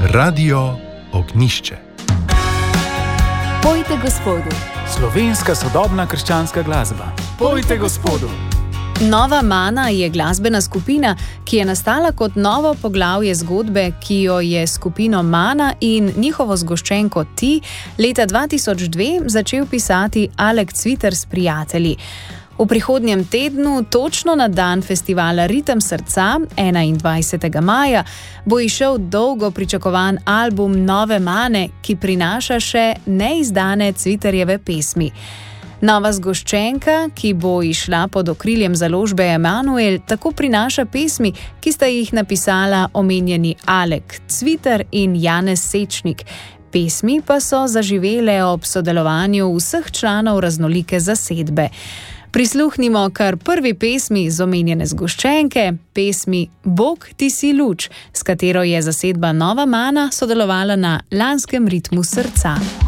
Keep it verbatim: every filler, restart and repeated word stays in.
Radio Ognjišče. Pojte Gospodu. Slovenska sodobna krščanska glasba. Pojte Gospodu. Nova Mana je glasbena skupina, ki je nastala kot novo poglavje zgodbe, ki jo je skupino Mana in njihovo zgoščenko Ti leta dva tisoč dve začel pisati Alek Cviter s prijatelji. V prihodnjem tednu, točno na dan festivala Ritem srca, enaindvajsetega maja, bo izšel dolgo pričakovan album Nove Mane, ki prinaša še neizdane Cviterjeve pesmi. Nova zgoščenka, ki bo izšla pod okriljem založbe Emanuel, tako prinaša pesmi, ki sta jih napisala omenjeni Alek Cviter in Janez Sečnik. Pesmi pa so zaživele ob sodelovanju vseh članov raznolike zasedbe. Prisluhnimo kar prvi pesmi z omenjene zgoščenke, pesmi Bog, ti si luč, s katero je zasedba Nova Mana sodelovala na lanskem Ritmu srca.